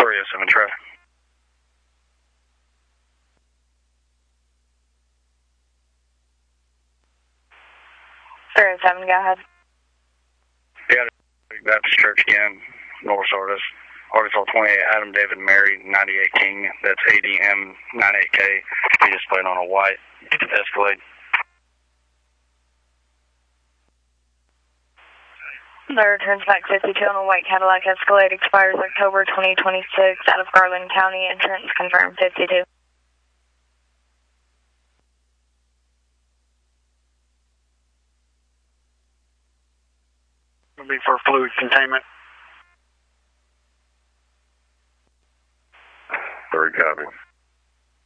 307, try. 307, go ahead. Yeah, Baptist Church again, North Sardis. Arkansas 28, Adam David Mary, 98 King. That's ADM 98K. He just played on a white Escalade. The returns back 52 on a white Cadillac Escalade, expires October 2026, out of Garland County. Insurance confirmed 52. Will be for fluid containment. 3 copy.